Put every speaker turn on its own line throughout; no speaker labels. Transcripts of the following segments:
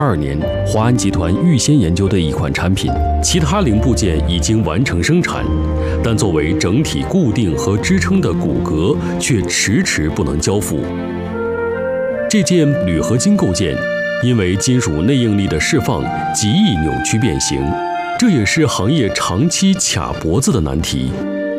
年，华安集团预先研究的一款产品，其他零部件已经完成生产，但作为整体固定和支撑的骨骼却迟迟不能交付。这件铝合金构件因为金属内应力的释放，极易扭曲变形，这也是行业长期卡脖子的难题。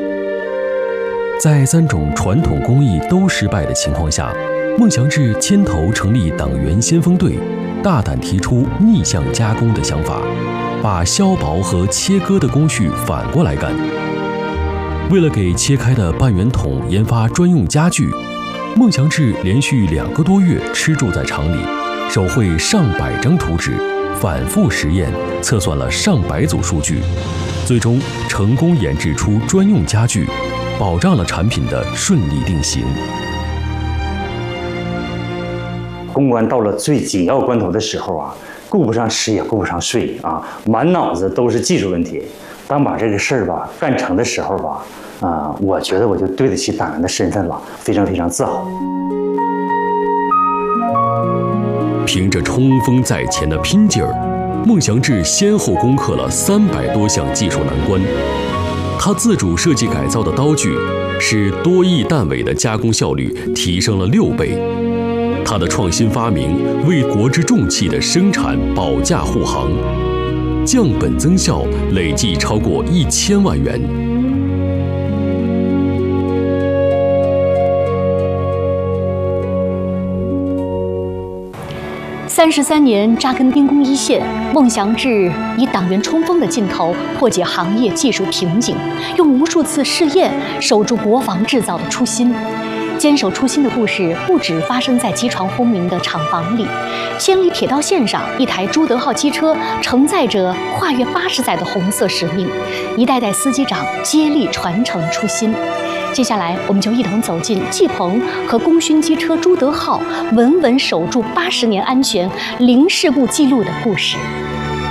在3种传统工艺都失败的情况下，孟祥志牵头成立党员先锋队，大胆提出逆向加工的想法，把削薄和切割的工序反过来干。为了给切开的半圆筒研发专用家具，孟祥志连续2个多月吃住在厂里，手绘上百张图纸，反复实验，测算了上百组数据，最终成功研制出专用家具，保障了产品的顺利定型。
公关到了最紧要关头的时候啊，顾不上吃也顾不上睡啊，满脑子都是技术问题。当把这个事儿吧干成的时候吧，我觉得我就对得起党员的身份了，非常非常自豪。
凭着冲锋在前的拼劲儿，孟祥志先后攻克了300多项技术难关。他自主设计改造的刀具，使多翼弹尾的加工效率提升了6倍。他的创新发明为国之重器的生产保驾护航，降本增效累计超过1000万元。
33年扎根兵工一线，孟祥志以党员冲锋的劲头破解行业技术瓶颈，用无数次试验守住国防制造的初心。坚守初心的故事不止发生在机床轰鸣的厂房里，千里铁道线上，一台朱德号机车承载着跨越80载的红色使命，一代代司机长接力传承初心。接下来，我们就一同走进季鹏和功勋机车朱德号稳稳守住80年安全、零事故记录的故事。